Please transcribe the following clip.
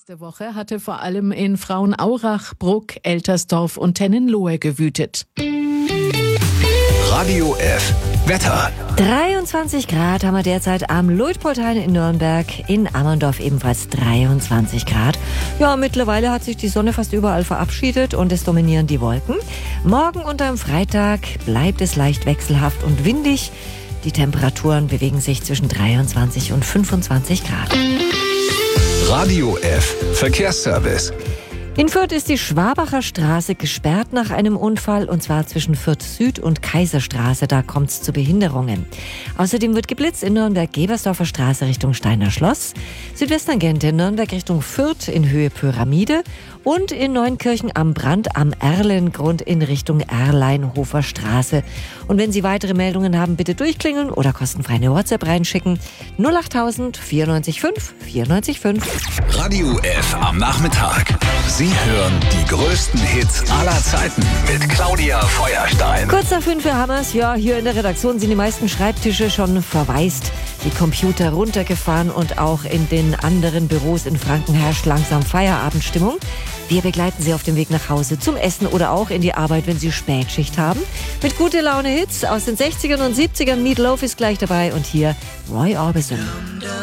Letzte Woche hatte vor allem in Frauenaurach, Bruck, Eltersdorf und Tennenlohe gewütet. Radio F. Wetter. 23 Grad haben wir derzeit am Luitpoldhain in Nürnberg, in Ammerndorf ebenfalls 23 Grad. Ja, mittlerweile hat sich die Sonne fast überall verabschiedet und es dominieren die Wolken. Morgen und am Freitag bleibt es leicht wechselhaft und windig. Die Temperaturen bewegen sich zwischen 23 und 25 Grad. Radio F. Verkehrsservice. In Fürth ist die Schwabacher Straße gesperrt nach einem Unfall, und zwar zwischen Fürth Süd und Kaiserstraße. Da kommt es zu Behinderungen. Außerdem wird geblitzt in Nürnberg-Gebersdorfer Straße Richtung Steiner Schloss, Südwesttangente Nürnberg Richtung Fürth in Höhe Pyramide und in Neunkirchen am Brand am Erlengrund in Richtung Erleinhofer Straße. Und wenn Sie weitere Meldungen haben, bitte durchklingeln oder kostenfrei eine WhatsApp reinschicken. 08000 94 5 94 5. Radio F am Nachmittag. Sie hören die größten Hits aller Zeiten mit Claudia Feuerstein. Kurz nach 5 Uhr haben wir's. Ja, hier in der Redaktion sind die meisten Schreibtische schon verwaist, die Computer runtergefahren und auch in den anderen Büros in Franken herrscht langsam Feierabendstimmung. Wir begleiten Sie auf dem Weg nach Hause zum Essen oder auch in die Arbeit, wenn Sie Spätschicht haben. Mit gute Laune Hits aus den 60ern und 70ern. Meat Loaf ist gleich dabei und hier Roy Orbison.